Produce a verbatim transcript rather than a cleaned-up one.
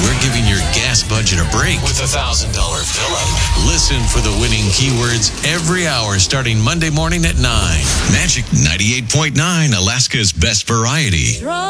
we're giving your gas budget a break with a one thousand dollars fill-up. Listen for the winning keywords every hour starting Monday morning at nine. Magic ninety-eight point nine, Alaska's best variety.